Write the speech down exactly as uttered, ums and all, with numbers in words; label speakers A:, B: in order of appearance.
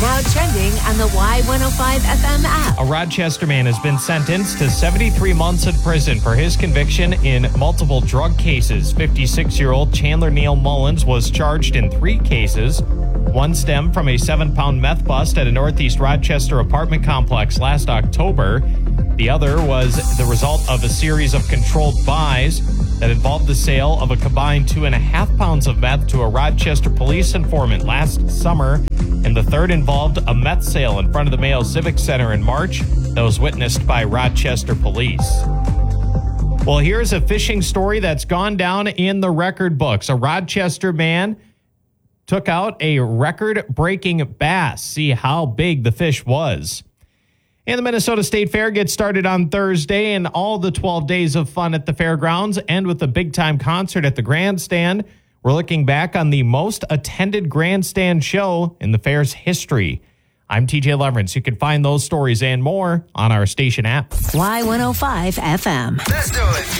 A: Now trending on the Y one oh five F M app.
B: A Rochester man has been sentenced to seventy-three months in prison for his conviction in multiple drug cases. fifty-six-year-old Chandler Neal Mullins was charged in three cases. One stemmed from a seven-pound meth bust at a Northeast Rochester apartment complex last October. The other was the result of a series of controlled buys that involved the sale of a combined two and a half pounds of meth to a Rochester police informant last summer. And the third involved a meth sale in front of the Mayo Civic Center in March that was witnessed by Rochester police. Well, here's a fishing story that's gone down in the record books. A Rochester man took out a record-breaking bass. See how big the fish was. And the Minnesota State Fair gets started on Thursday, and all the twelve days of fun at the fairgrounds end with a big-time concert at the grandstand. We're looking back on the most attended grandstand show in the fair's history. I'm T J Leverance. You can find those stories and more on our station app.
A: Y one oh five F M.
C: Let's do it.